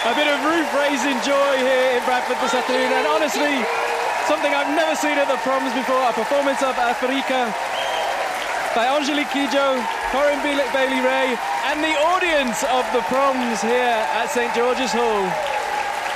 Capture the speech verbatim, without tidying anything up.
A bit of roof-raising joy here in Bradford this afternoon, and honestly, something I've never seen at the proms before, a performance of Africa by Angelique Kidjo, Corinne Bailey-Rae, and the audience of the proms here at St George's Hall.